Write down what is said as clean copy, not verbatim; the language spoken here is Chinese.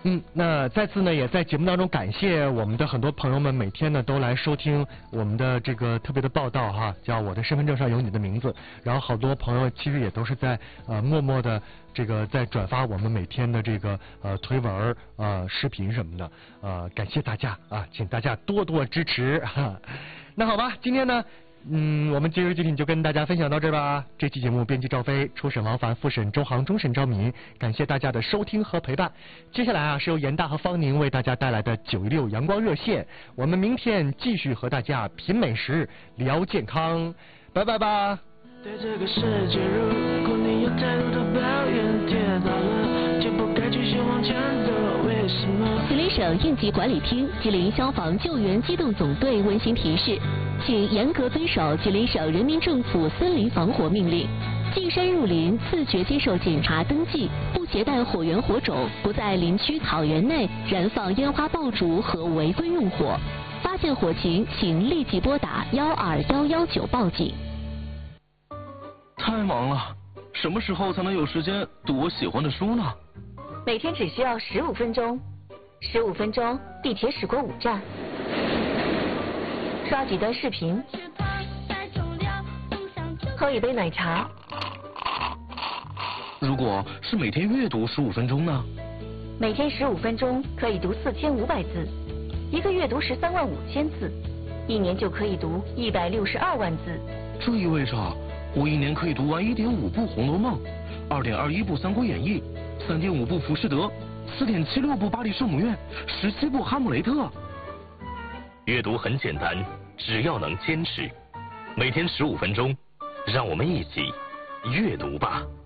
那再次呢，也在节目当中感谢我们的很多朋友们，每天呢都来收听我们的这个特别的报道哈，叫我的身份证上有你的名字。然后好多朋友其实也都是在默默的这个在转发我们每天的这个推文视频什么的感谢大家啊，请大家多多支持哈。那好吧，今天呢。我们今日剧品就跟大家分享到这儿吧。这期节目编辑赵飞，初审王凡，复审周航，终审赵敏。感谢大家的收听和陪伴。接下来是由严大和方宁为大家带来的916阳光热线。我们明天继续和大家品美食，聊健康，拜拜吧。对这个世界，如果你有太多的抱怨，跌倒了就不该继续往前走，为什么？吉林省应急管理厅、吉林消防救援机动总队温馨提示，请严格遵守吉林省人民政府森林防火命令，进山入林自觉接受检查登记，不携带火源火种，不在林区草原内燃放烟花爆竹和违规用火。发现火情，请立即拨打12119报警。 太忙了，什么时候才能有时间读我喜欢的书呢？ 每天只需要15分钟，15分钟，地铁驶过5站，刷几段视频，喝一杯奶茶。 如果是每天阅读15分钟呢？ 每天15分钟可以读4500字，一个月读13万5千字，一年就可以读162万字。 这意味着我一年可以读完1.5部《红楼梦》，2.21部《三国演义》，3.5部《浮士德》，4.76部《巴黎圣母院》，17部《哈姆雷特》。 阅读很简单，只要能坚持，每天15分钟，让我们一起阅读吧。